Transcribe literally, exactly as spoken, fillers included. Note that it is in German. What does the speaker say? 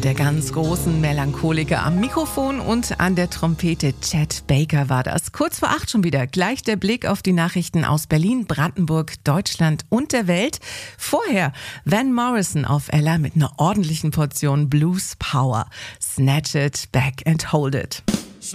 Einer der ganz großen Melancholiker am Mikrofon und an der Trompete. Chet Baker war das. Kurz vor acht schon wieder. Gleich der Blick auf die Nachrichten aus Berlin, Brandenburg, Deutschland und der Welt. Vorher Van Morrison auf Ella mit einer ordentlichen Portion Blues Power. Snatch it, back and hold it.